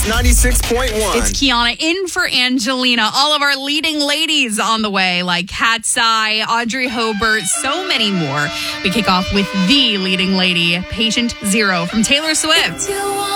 96.1. It's Kiana in for Angelina. All of our leading ladies on the way, like Cat's Eye, Audrey Hobart, so many more. We kick off with the leading lady, Patient Zero from Taylor Swift.